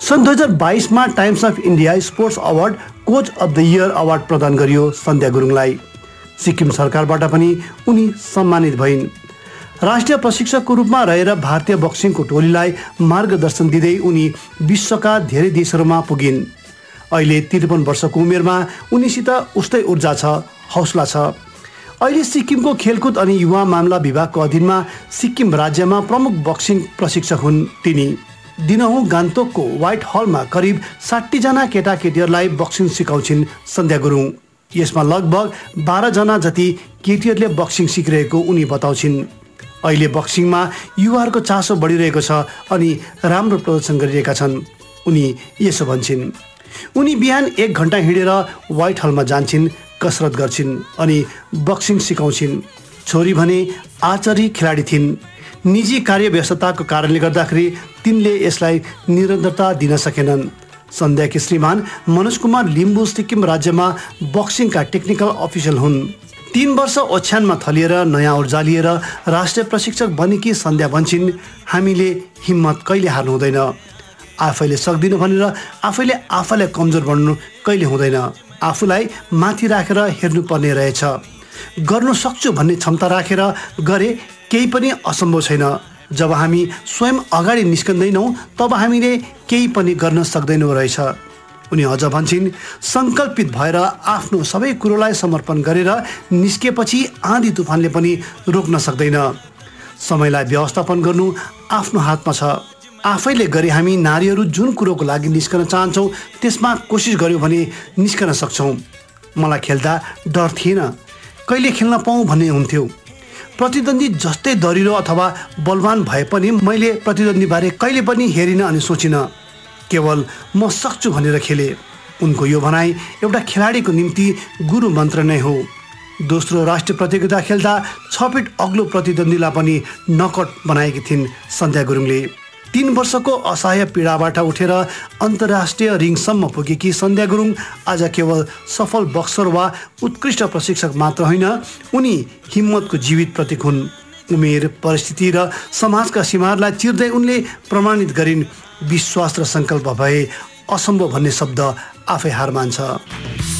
सन् 2022मा times of India sports award coach of the year award प्रदान गरियो सन्ध्या गुरुङलाई। सिक्किम सरकारबाट पनि उनी सम्मानित भइन्। राष्ट्रिय प्रशिक्षकको रूपमा रहेर भारतीय बक्सिङको टोलीलाई मार्गदर्शन दिँदै उनी विश्वका धेरै देशहरूमा पुगिन्। अहिले 53 वर्षको उमेरमा उनीसित उस्तै ऊर्जा छ, हौसला छ। अहिले सिक्किमको खेलकुद अनि युवा मामला विभागको अधीनमा सिक्किम राज्यमा प्रमुख बक्सिङ प्रशिक्षक हुन् तिनी। दिनहुँ गान्तोकको व्हाइट हलमा करिब 60 जना केटाकेटीहरूलाई बक्सिङ सिकाउँछिन् सन्ध्या गुरुङ। यसमा लगभग 12 जना जति केटीहरूले बक्सिङ सिकिरहेको उनी बताउँछिन्। अहिले बक्सिङमा युवाहरूको चासो बढिरहेको छ अनि राम्रो प्रदर्शन गरिरहेका छन्। उनी यसो भन्छिन्। उनी बिहान 1 घण्टा हिँडेर व्हाइट हलमा जान्छन्, कसरत गर्छिन् अनि बक्सिङ सिकाउँछिन्। छोरी भने आर्चरी खेलाडी थिइन्। निजी कार्य व्यस्तताको कारणले गर्दाखेरि तिनले यसलाई निरन्तरता दिन सकेनन्। सन्ध्याकी श्रीमान मनोज कुमार लिम्बू सिक्किम राज्यमा बक्सिङका टेक्निकल अफिसियल हुन्। 3 वर्ष ओछ्यानमा थलिएर नयाँ ऊर्जा लिएर राष्ट्रिय प्रशिक्षक बनेकी सन्ध्या भन्छिन्, हामीले हिम्मत कहिले हार्नु हुँदैन। आफैले सक्दिनँ भनेर आफैलाई कमजोर बन्नु कहिले हुँदैन। आफूलाई माथि राखेर हेर्नुपर्ने रहेछ। गर्नु सक्छु भन्ने क्षमता राखेर गरे केही पनि असम्भव छैन। जब हामी स्वयं अगाडि निस्कँदैनौँ तब हामीले केही पनि गर्न सक्दैनौँ रहेछ। उनी अझ भन्छन्, सङ्कल्पित भएर आफ्नो सबै कुरोलाई समर्पण गरेर निस्केपछि आँधी तुफानले पनि रोक्न सक्दैन। समयलाई व्यवस्थापन गर्नु आफ्नो हातमा छ। आफैले गरे हामी नारीहरू जुन कुरोको लागि निस्कन चाहन्छौँ त्यसमा कोसिस गर्यौँ भने निस्कन सक्छौँ। मलाई खेल्दा डर थिएन, कहिले खेल्न पाऊँ भन्ने हुन्थ्यो। प्रतिद्वन्दी जस्तै दरिलो अथवा बलवान भए पनि मैले प्रतिद्वन्दीबारे कहिले पनि हेरिनँ अनि सोचिनँ। केवल म सक्छु भनेर खेले। उनको यो भनाइ एउटा खेलाडीको निम्ति गुरु मन्त्र नै हो। दोस्रो राष्ट्रिय प्रतियोगिता खेल्दा 6 फिट अग्लो प्रतिद्वन्दीलाई पनि नकआउट बनाएकी थिइन् सन्ध्या गुरुङले। 3 वर्षको असहाय पीडाबाट उठेर अन्तर्राष्ट्रिय रिङसम्म पुगेकी सन्ध्या गुरुङ आज केवल सफल बक्सर वा उत्कृष्ट प्रशिक्षक मात्र होइन, उनी हिम्मतको जीवित प्रतीक हुन्। उमेर, परिस्थिति र समाजका सीमाहरूलाई चिर्दै उनले प्रमाणित गरिन्, विश्वास र सङ्कल्प भए असम्भव भन्ने शब्द आफै हार मान्छ।